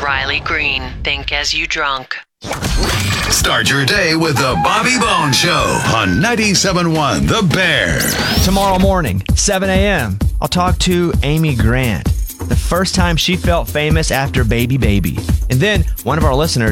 Riley Green. Think as you drunk. Start your day with the Bobby Bones Show on 97.1 The Bear. Tomorrow morning, 7 a.m., I'll talk to Amy Grant. The first time she felt famous after Baby Baby. And then one of our listeners